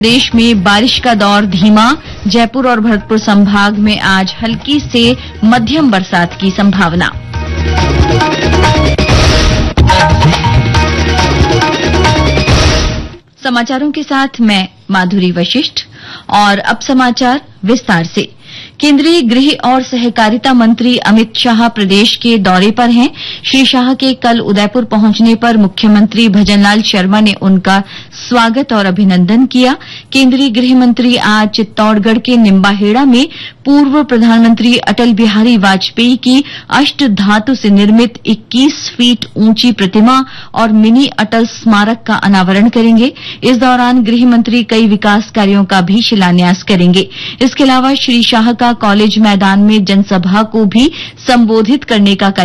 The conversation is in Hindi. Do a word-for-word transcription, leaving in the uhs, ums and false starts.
प्रदेश में बारिश का दौर धीमा। जयपुर और भरतपुर संभाग में आज हल्की से मध्यम बरसात की संभावना। समाचारों के साथ मैं माधुरी वशिष्ठ। और अब समाचार विस्तार से। केंद्रीय गृह और सहकारिता मंत्री अमित शाह प्रदेश के दौरे पर हैं। श्री शाह के कल उदयपुर पहुंचने पर मुख्यमंत्री भजनलाल शर्मा ने उनका स्वागत और अभिनंदन किया। केंद्रीय गृह मंत्री आज चित्तौड़गढ़ के निम्बाहेड़ा में पूर्व प्रधानमंत्री अटल बिहारी वाजपेयी की अष्ट धातु से निर्मित इक्कीस फीट ऊंची प्रतिमा और मिनी अटल स्मारक का अनावरण करेंगे। इस दौरान गृह मंत्री कई विकास कार्यों का भी शिलान्यास करेंगे। इसके अलावा श्री शाह का कॉलेज मैदान में जनसभा को भी संबोधित करने का